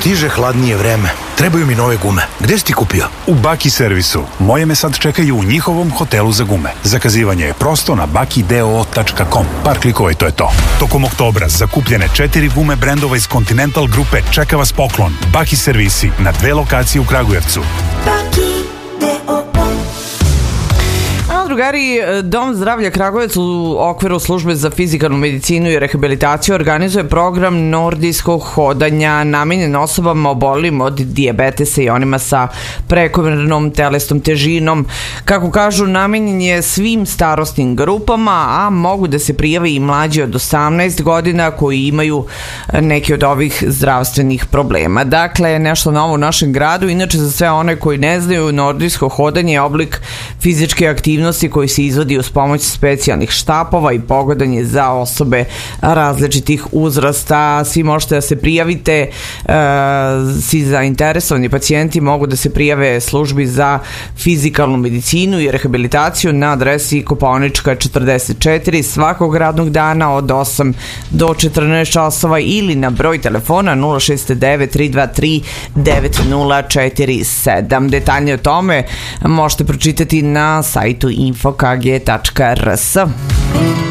Stiže hladnije vreme. Trebaju mi nove gume. Gde si ti kupio? U Baki servisu. Moje me sad čekaju u njihovom hotelu za gume. Zakazivanje je prosto na bakideo.com. Par klikova i to je to. Tokom oktobra zakupljene 4 gume brendova iz Continental grupe čeka vas poklon. Baki servisi na 2 lokacije u Kragujevcu. Drugari, Dom zdravlja Kragujevac u okviru službe za fizikalnu medicinu i rehabilitaciju organizuje program nordijskog hodanja namenjen osobama obolim od dijabetesa i onima sa prekomernom telesnom težinom. Kako kažu, namenjen je svim starosnim grupama, a mogu da se prijave i mlađi od 18 godina koji imaju neki od ovih zdravstvenih problema. Dakle, nešto novo u našem gradu. Inače, za sve one koji ne znaju, nordijsko hodanje je oblik fizičke aktivnosti koji se izvodi uz pomoć specijalnih štapova i pogodan je za osobe različitih uzrasta. Svi možete da se prijavite, svi zainteresovani pacijenti mogu da se prijave službi za fizikalnu medicinu i rehabilitaciju na adresi Kopaonička 44 svakog radnog dana od 8 do 14 časova ili na broj telefona 069 323 9047. Detaljnije o tome možete pročitati na sajtu infokg.rs.